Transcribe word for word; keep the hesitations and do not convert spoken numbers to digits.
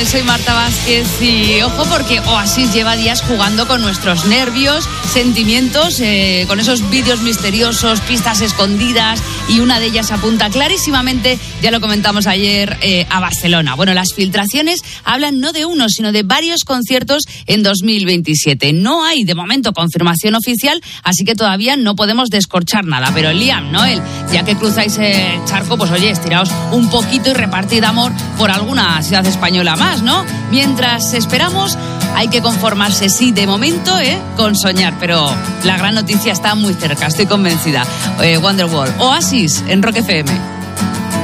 Soy Marta Vázquez y ojo porque Oasis lleva días jugando con nuestros nervios, sentimientos, eh, con esos vídeos misteriosos, pistas escondidas, y una de ellas apunta clarísimamente, ya lo comentamos ayer, eh, a Barcelona. Bueno, las filtraciones hablan no de uno, sino de varios conciertos en dos mil veintisiete. No hay de momento confirmación oficial, así que todavía no podemos descorchar nada. Pero Liam, Noel, ya que cruzáis el charco, pues oye, estiraos un poquito y repartid amor por alguna ciudad española más, ¿no? Mientras esperamos, hay que conformarse, sí, de momento, ¿eh? con soñar, pero la gran noticia está muy cerca, estoy convencida. Eh, Wonderwall, Oasis en Rock F M.